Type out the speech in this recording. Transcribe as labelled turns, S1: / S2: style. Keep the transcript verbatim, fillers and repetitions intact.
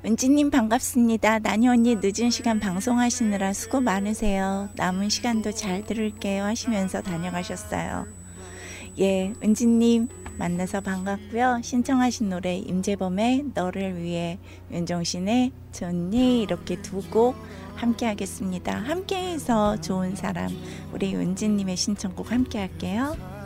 S1: 은지님 반갑습니다. 나니 언니 늦은 시간 방송하시느라 수고 많으세요. 남은 시간도 잘 들을게요 하시면서 다녀가셨어요. 예, 은지님 만나서 반갑고요. 신청하신 노래 임재범의 너를 위해, 윤종신의 좋니 이렇게 두 곡 함께 하겠습니다. 함께해서 좋은 사람, 우리 은지님의 신청곡 함께 할게요.